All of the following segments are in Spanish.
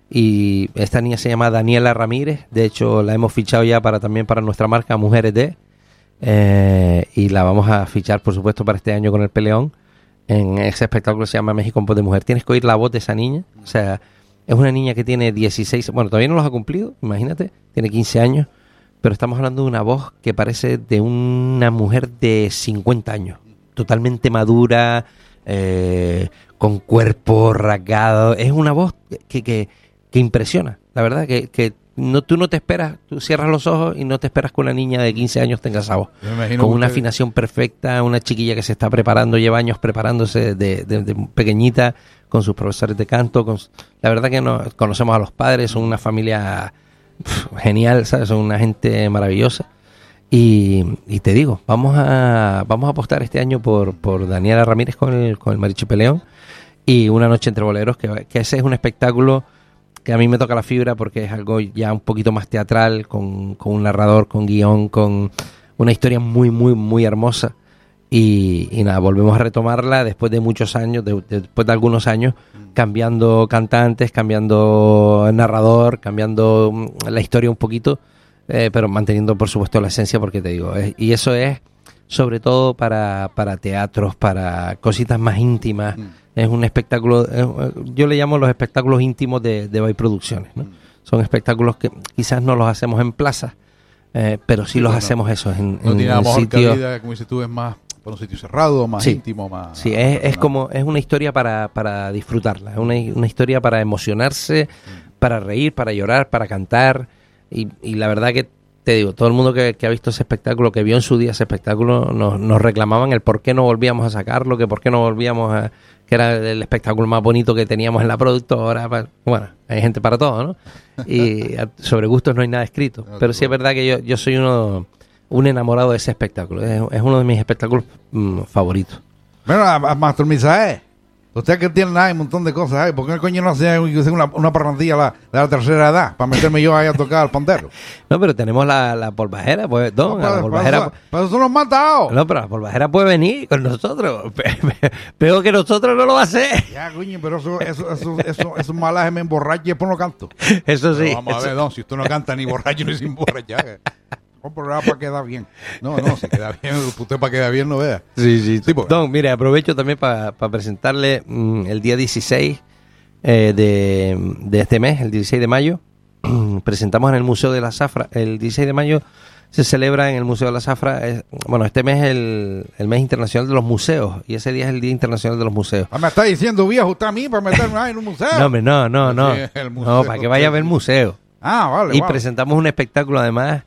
Y esta niña se llama Daniela Ramírez. De hecho, la hemos fichado ya también para nuestra marca Mujeres de. Y la vamos a fichar, por supuesto, para este año con el Peleón. En ese espectáculo que se llama México en voz de mujer. Tienes que oír la voz de esa niña. O sea, es una niña que tiene 16... Bueno, todavía no los ha cumplido, imagínate. Tiene 15 años. Pero estamos hablando de una voz que parece de una mujer de 50 años. Totalmente madura, con cuerpo rasgado. Es una voz que impresiona. La verdad que tú no te esperas, tú cierras los ojos y no te esperas que una niña de 15 años tenga esa voz. Con una afinación perfecta, una chiquilla que se está preparando, lleva años preparándose de pequeñita, con sus profesores de canto. La verdad que conocemos a los padres, son una familia genial, ¿sabes? Son una gente maravillosa. Y te digo, vamos a apostar este año por Daniela Ramírez con el Mariachi Peleón y Una noche entre boleros, que ese es un espectáculo que a mí me toca la fibra porque es algo ya un poquito más teatral, con un narrador, con guión, con una historia muy, muy, muy hermosa. Y nada, volvemos a retomarla después de muchos años, después de algunos años, cambiando cantantes, cambiando narrador, cambiando la historia un poquito, pero manteniendo, por supuesto, la esencia, porque te digo, y eso es sobre todo para teatros, para cositas más íntimas. Es un espectáculo, yo le llamo los espectáculos íntimos de Bay Producciones, ¿no? Son espectáculos que quizás no los hacemos en plazas, pero sí los hacemos eso en sitios. Como dices tú, es más para un sitio cerrado, más íntimo, más. Sí, es una historia para disfrutarla, es una historia para emocionarse, para reír, para llorar, para cantar. Y la verdad que te digo, todo el mundo que ha visto ese espectáculo, que vio en su día ese espectáculo, nos reclamaban el por qué no volvíamos a sacarlo, que por qué no volvíamos que era el espectáculo más bonito que teníamos en la productora. Bueno, hay gente para todo, ¿no? Y sobre gustos no hay nada escrito. Pero sí es verdad que yo soy un enamorado de ese espectáculo. Es uno de mis espectáculos favoritos. Bueno, Master Misael, usted que tiene un montón de cosas, ¿por qué coño no hace una parrandilla de la tercera edad para meterme yo ahí a tocar al pandero? No, pero tenemos la polvajera, pues, don, la polvajera. Pero eso lo han matado. No, pero la polvajera puede venir con nosotros. Peor que nosotros no lo va a hacer. Ya, coño, pero eso malaje me emborracha y después no canto. Eso sí. Pero vamos a ver, don, si usted no canta ni borracho ni sin borrachaje. Un programa para quedar bien. No, si queda bien, usted para quedar bien no vea. Sí. Don, mire, aprovecho también para presentarle el día 16 de este mes, el 16 de mayo. Presentamos en el Museo de la Zafra. El 16 de mayo se celebra en el Museo de la Zafra. Este mes es el mes internacional de los museos. Y ese día es el Día Internacional de los Museos. Me está diciendo viejo usted a mí para meterme en un museo. No, hombre, no. No, para que vaya a ver el museo. Vale. Y presentamos un espectáculo además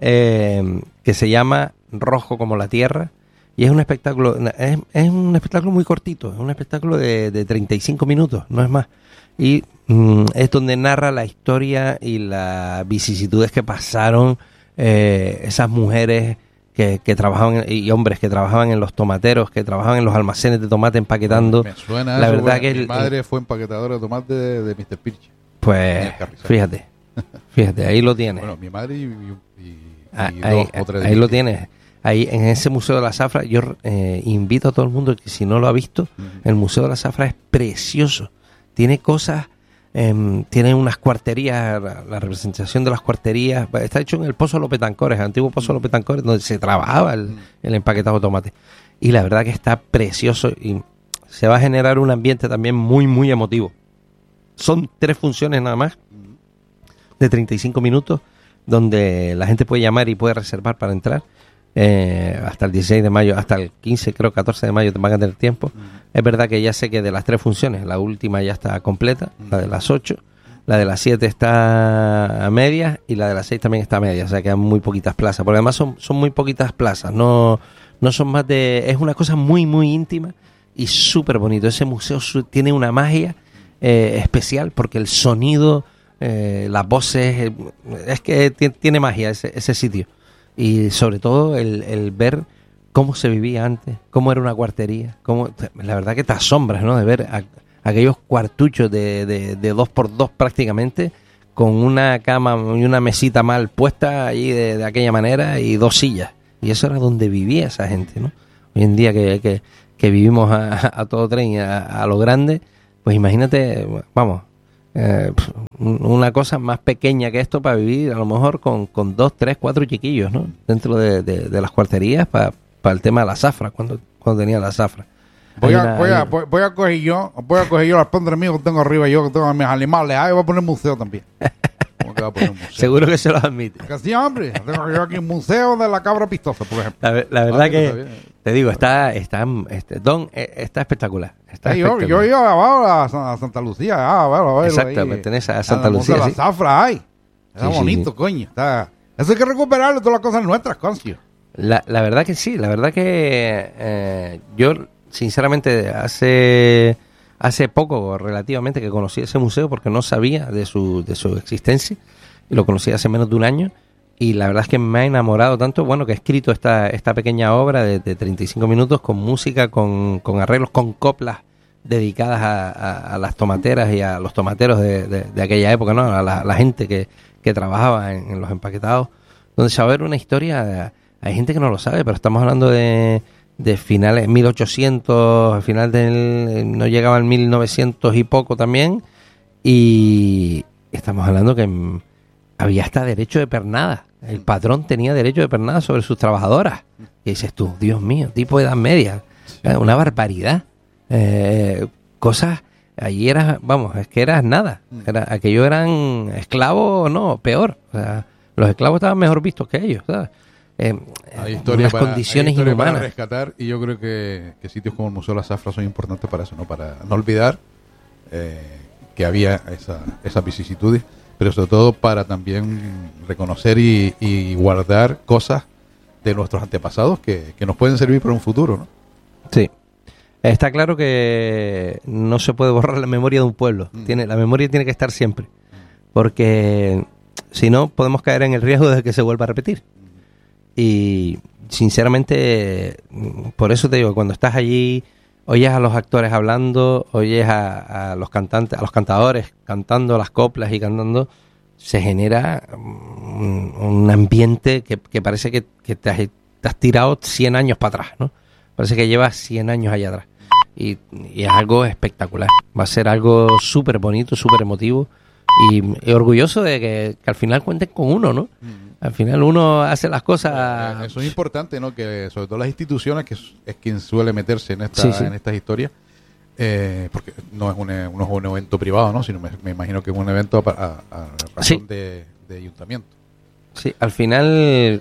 que se llama Rojo como la Tierra, y es un espectáculo muy cortito, es un espectáculo de 35 minutos, no es más, y es donde narra la historia y las vicisitudes que pasaron esas mujeres que trabajaban y hombres que trabajaban en los tomateros, que trabajaban en los almacenes de tomate empaquetando. Me suena la eso, verdad que mi madre fue empaquetadora de tomate de Mr. Pirchi. Pues fíjate, ahí lo tienes. Bueno, mi madre y ahí, dos o tres. Ahí lo tienes. Ahí en ese Museo de la Zafra, yo invito a todo el mundo que si no lo ha visto, el Museo de la Zafra es precioso. Tiene cosas, tiene unas cuarterías, la representación de las cuarterías. Está hecho en el Pozo López Tancores, el antiguo Pozo López Tancores, donde se trabajaba el empaquetado de tomate. Y la verdad que está precioso y se va a generar un ambiente también muy, muy emotivo. Son 3 funciones nada más, de 35 minutos, donde la gente puede llamar y puede reservar para entrar hasta el 16 de mayo, hasta el 15, creo 14 de mayo te van a tener tiempo. Es verdad que ya sé que de las 3 funciones, la última ya está completa, la de las 8, la de las 7 está a medias y la de las 6 también está a medias, o sea quedan muy poquitas plazas, porque además son muy poquitas plazas, no son más de... Es una cosa muy, muy íntima y súper bonito. Ese museo tiene una magia especial porque el sonido... las voces, es que tiene magia ese sitio, y sobre todo el ver cómo se vivía antes, cómo era una cuartería, la verdad que te asombras, ¿no? De ver aquellos cuartuchos de 2x2 prácticamente, con una cama y una mesita mal puesta allí de aquella manera y 2 sillas, y eso era donde vivía esa gente, ¿no? Hoy en día que vivimos a todo tren, a lo grande, pues imagínate, vamos, una cosa más pequeña que esto para vivir a lo mejor con 2, 3, 4 chiquillos, ¿no? Dentro de las cuarterías para el tema de la zafra, cuando tenía la zafra. Voy a coger yo las pondré míos que tengo arriba, yo que tengo a mis animales. Ahí voy a poner museo también. ¿Cómo que va a poner museo? Seguro que se los admite. Que sí, hombre. Tengo yo aquí un museo de la cabra pistosa, por ejemplo. La verdad que te digo, Don está espectacular. Está espectacular. Yo iba abajo a Santa Lucía. Exacto, pertenece a Santa Lucía. La zafra, ay. Está bonito, coño. Eso hay que recuperarlo, todas las cosas nuestras, concio. La verdad que sí, la verdad que yo, sinceramente, hace poco relativamente que conocí ese museo porque no sabía de su existencia y lo conocí hace menos de un año y la verdad es que me ha enamorado tanto, bueno, que he escrito esta pequeña obra de 35 minutos con música, con arreglos, con coplas dedicadas a las tomateras y a los tomateros de aquella época, ¿no? A la gente que trabajaba en los empaquetados, donde se va a ver una historia. Hay gente que no lo sabe, pero estamos hablando de finales 1800, final no llegaba al 1900 y poco también, y estamos hablando que había hasta derecho de pernada. El patrón tenía derecho de pernada sobre sus trabajadoras. Y dices tú, Dios mío, tipo de edad media, una barbaridad. Cosas, allí eras, vamos, es que eras nada. Aquellos eran esclavos, no, peor. O sea, los esclavos estaban mejor vistos que ellos, ¿sabes? Hay historias condiciones para inhumanas. rescatar, y yo creo que sitios como el Museo de la Zafra son importantes para eso, ¿no? Para no olvidar que había esas vicisitudes, pero sobre todo para también reconocer y guardar cosas de nuestros antepasados que nos pueden servir para un futuro, ¿no? Sí. Está claro que no se puede borrar la memoria de un pueblo. La memoria tiene que estar siempre, porque si no podemos caer en el riesgo de que se vuelva a repetir. Y sinceramente, por eso te digo, cuando estás allí, oyes a los actores hablando, oyes a los cantantes, a los cantadores cantando las coplas y cantando, se genera un ambiente que parece que te has tirado 100 años para atrás, ¿no? Parece que llevas 100 años allá atrás. Y es algo espectacular. Va a ser algo súper bonito, súper emotivo y orgulloso de que al final cuenten con uno, ¿no? Al final uno hace las cosas. Eso es importante, ¿no? Que sobre todo las instituciones, que es quien suele meterse en estas historias, porque no es un evento privado, ¿no? Sino me imagino que es un evento a razón de ayuntamiento. Sí, al final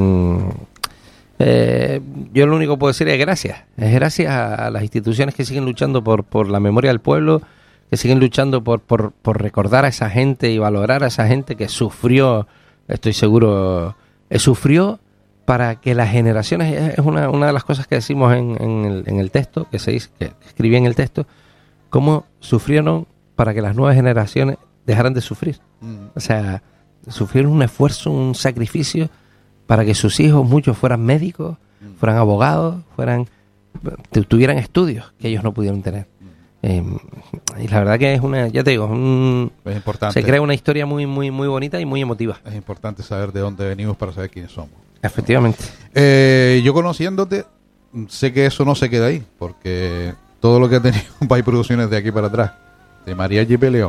yo lo único que puedo decir es gracias. Es gracias a las instituciones que siguen luchando por la memoria del pueblo, que siguen luchando por recordar a esa gente y valorar a esa gente que sufrió. Estoy seguro, sufrió para que las generaciones, es una de las cosas que decimos en el texto, que escribí en el texto, cómo sufrieron para que las nuevas generaciones dejaran de sufrir. O sea, sufrieron un esfuerzo, un sacrificio para que sus hijos, muchos, fueran médicos, fueran abogados, tuvieran estudios que ellos no pudieron tener. Y la verdad que es ya te digo, es importante. Se crea una historia muy muy muy bonita y muy emotiva. Es importante saber de dónde venimos para saber quiénes somos. Efectivamente. Yo conociéndote, sé que eso no se queda ahí, porque todo lo que ha tenido By Producciones de aquí para atrás, de María G. León,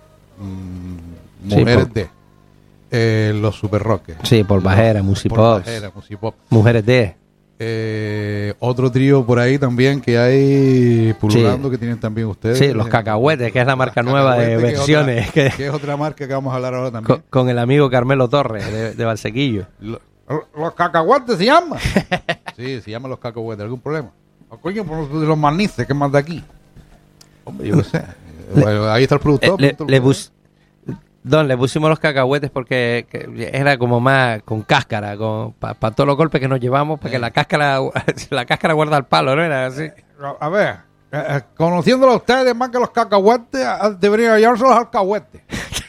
Mujeres Los Super Roques. Sí, por Bajera, Musipop. Mujeres D. Otro trío por ahí también que hay pululando, que tienen también ustedes. Sí, los Cacahuetes, que es la marca nueva de versiones. Que es otra marca que vamos a hablar ahora también. Con el amigo Carmelo Torres, de Valsequillo. ¿Los Cacahuetes se llama? Sí, se llaman los Cacahuetes. ¿Algún problema? Coño, por los manices, que más de aquí. Hombre, yo no sé. Ahí está el productor. Le pusimos los cacahuetes porque era como más con cáscara, para todos los golpes que nos llevamos, para que la cáscara guarda el palo, ¿no? Era así. A ver, conociéndolo a ustedes más que los cacahuetes, deberían llamarse los alcahuetes.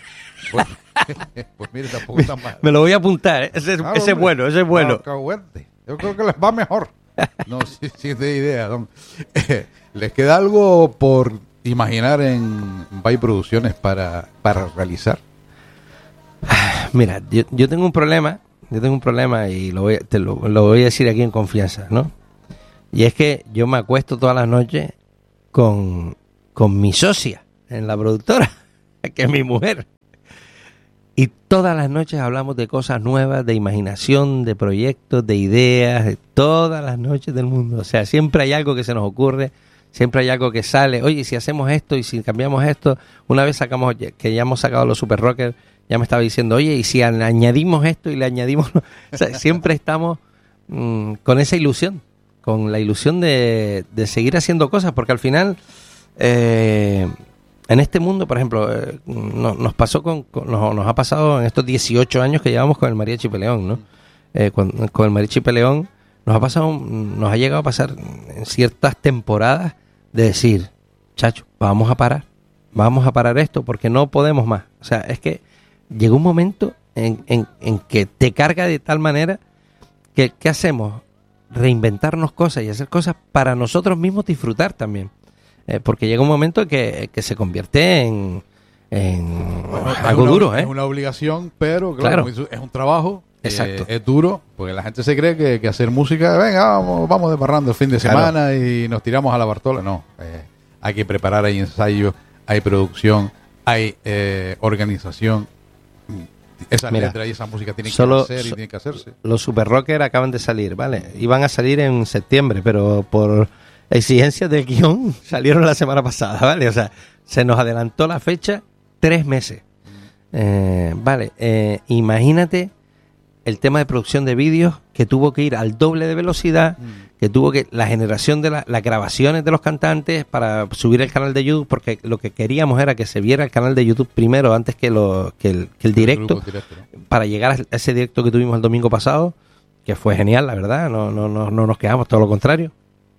Pues mire, tampoco está mal. Me lo voy a apuntar, ese es bueno, ese es bueno. Alcahuetes. Yo creo que les va mejor. No, sí es de idea. ¿Les queda algo por imaginar en By Producciones para realizar? Mira, yo tengo un problema y te lo voy a decir aquí en confianza, ¿no? Y es que yo me acuesto todas las noches con mi socia en la productora. que mi mujer. Y todas las noches hablamos de cosas nuevas, de imaginación, de proyectos, de ideas, de todas las noches del mundo. O sea, siempre hay algo que se nos ocurre, siempre hay algo que sale. Oye, si hacemos esto y si cambiamos esto, una vez sacamos, que ya hemos sacado los Super Rockers, ya me estaba diciendo, oye, y si añadimos esto y le añadimos... O sea, siempre estamos con esa ilusión, con la ilusión de seguir haciendo cosas, porque al final... en este mundo, por ejemplo, nos ha pasado en estos 18 años que llevamos con el Mariachi Peleón, ¿no? Con el Mariachi Peleón nos ha llegado a pasar en ciertas temporadas de decir, chacho, vamos a parar esto porque no podemos más. O sea, es que llegó un momento en que te carga de tal manera que ¿qué hacemos? Reinventarnos cosas y hacer cosas para nosotros mismos disfrutar también. Porque llega un momento que se convierte en algo duro, ¿eh? Es una obligación, pero claro. Es un trabajo. Exacto. Es duro, porque la gente se cree que hacer música, venga, vamos de parranda el fin de semana y nos tiramos a la Bartola. No, hay que preparar, hay ensayo, hay producción, hay organización. Esa letra y esa música tienen que hacer y tienen que hacerse. Los Super Rockers acaban de salir, ¿vale? Iban a salir en septiembre, pero por exigencias del guión salieron la semana pasada, ¿vale? O sea, se nos adelantó la fecha 3 meses. Imagínate el tema de producción de vídeos, que tuvo que ir al doble de velocidad, que tuvo que la generación de las grabaciones de los cantantes para subir el canal de YouTube, porque lo que queríamos era que se viera el canal de YouTube primero antes que el directo, ¿no? Para llegar a ese directo que tuvimos el domingo pasado, que fue genial, la verdad, no nos quedamos, todo lo contrario.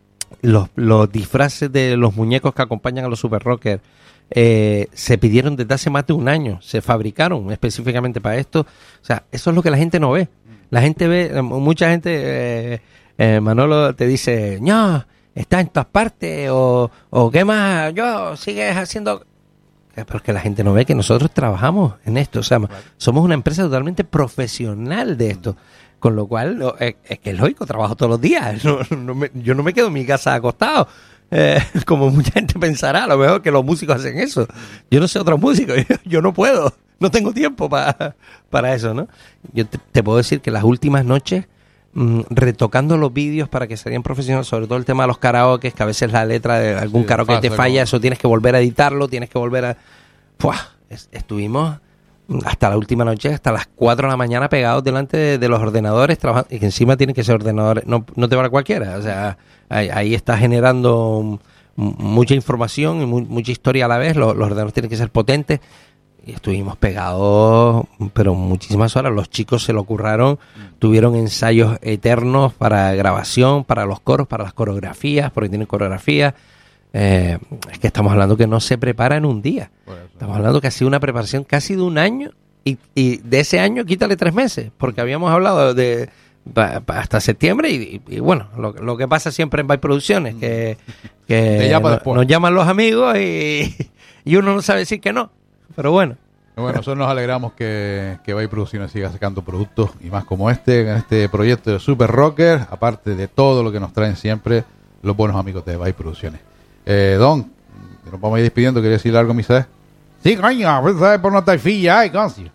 Los disfraces de los muñecos que acompañan a los Super Rockers se pidieron desde hace más de un año, se fabricaron específicamente para esto. O sea, eso es lo que la gente no ve. La gente ve, mucha gente, Manolo te dice, no, está en todas partes, o qué más, yo sigues haciendo... Pero es que la gente no ve que nosotros trabajamos en esto. O sea, somos una empresa totalmente profesional de esto. Con lo cual, es que es lógico, trabajo todos los días. Yo no me quedo en mi casa acostado. Como mucha gente pensará, a lo mejor que los músicos hacen eso. Yo no sé otros músicos, yo no puedo. No tengo tiempo para eso, ¿no? Yo te puedo decir que las últimas noches, retocando los vídeos para que salgan profesionales, sobre todo el tema de los karaoke, que a veces la letra de algún karaoke te falla, eso tienes que volver a editarlo, tienes que volver a... Estuvimos... hasta la última noche, hasta las 4 de la mañana pegados delante de los ordenadores trabajando, y que encima tienen que ser ordenadores, no te vale cualquiera, o sea, ahí está generando mucha información y mucha historia a la vez, los ordenadores tienen que ser potentes, y estuvimos pegados, pero muchísimas horas. Los chicos se lo curraron, tuvieron ensayos eternos para grabación, para los coros, para las coreografías, porque tienen coreografías. Es que estamos hablando que no se prepara en un día. Estamos hablando que ha sido una preparación casi de un año, y de ese año quítale 3 meses, porque habíamos hablado de hasta septiembre y bueno, lo que pasa siempre en By Producciones, que nos llaman los amigos y uno no sabe decir que no, pero bueno. Bueno, nosotros nos alegramos que By Producciones siga sacando productos y más como en este proyecto de Super Rocker, aparte de todo lo que nos traen siempre los buenos amigos de By Producciones. Don, nos vamos a ir despidiendo. ¿Quería decirle algo a Misael? Sí, coño, pues sabes por una taifilla, casi.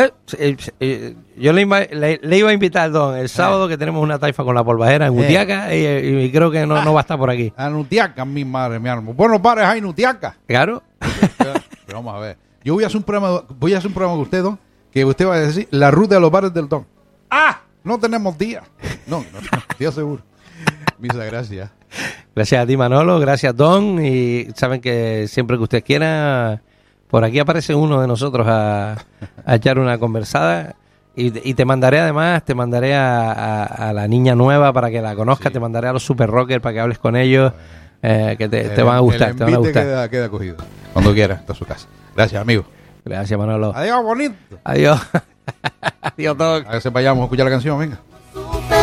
Yo le iba a invitar, Don, el sábado que tenemos una taifa con la polvajera en Utiaca, y creo que no va a estar por aquí. En Utiaca, mi madre, mi arma. Buenos bares hay en Utiaca. Claro. Pero vamos a ver. Yo voy a hacer un programa con usted, Don, que usted va a decir la ruta de los bares del Don. ¡Ah! No tenemos día. No tenemos día seguro. Misa, gracias. Gracias a ti, Manolo, gracias, Don, y saben que siempre que usted quiera, por aquí aparece uno de nosotros a echar una conversada, y te mandaré además, a la niña nueva para que la conozcas, sí. Te mandaré a los Super Rockers para que hables con ellos, que te van a gustar. Te van a gustar. Queda cogido, cuando quiera, está a su casa. Gracias, amigo. Gracias, Manolo. Adiós, bonito. Adiós. Adiós, Don. A ver si vayamos a escuchar la canción, venga.